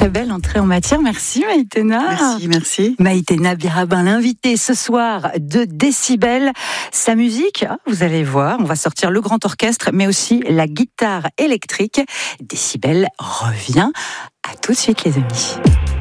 très belle entrée en matière. Merci Maïtena. Merci. Maïtena Birabin, l'invitée ce soir de Décibel. Sa musique, vous allez voir, on va sortir le grand orchestre, mais aussi la guitare électrique. Décibel revient. À tout de suite les amis.